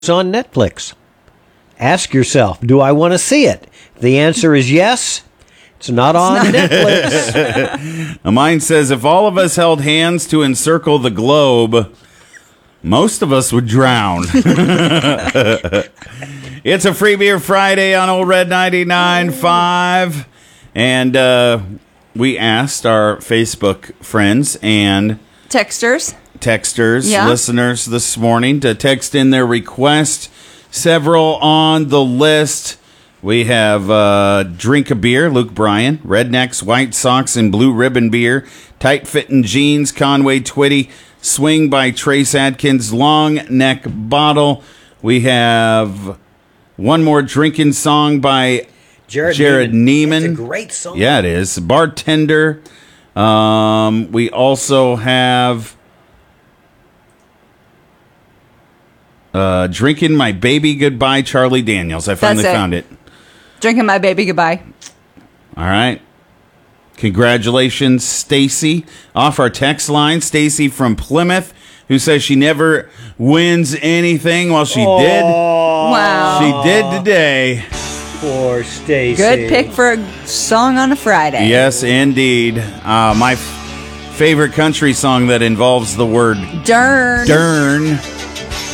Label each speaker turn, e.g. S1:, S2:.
S1: on Netflix. Ask yourself, do I want to see it? If the answer is yes, it's not on Netflix.
S2: Mine says, if all of us held hands to encircle the globe, most of us would drown. It's a Free Beer Friday on Old Red 99.5. And we asked our Facebook friends and
S3: texters,
S2: listeners this morning to text in their request. Several on the list. We have Drink a Beer, Luke Bryan, Rednecks, White Sox, and Blue Ribbon Beer, Tight Fittin' Jeans, Conway Twitty, Swing by Trace Adkins, Long Neck Bottle. We have one more drinking song by Jared Neiman.
S1: It's a great song.
S2: Yeah, it is. Bartender. We also have Drinking My Baby Goodbye, Charlie Daniels. I finally found it.
S3: Drinking My Baby Goodbye.
S2: All right. Congratulations, Stacy. Off our text line, Stacy from Plymouth, who says she never wins anything. Well, she did.
S3: Wow.
S2: She did today.
S1: Poor Stacy.
S3: Good pick for a song on a Friday.
S2: Yes, indeed. My favorite country song that involves the word
S3: Dern.
S2: Dern.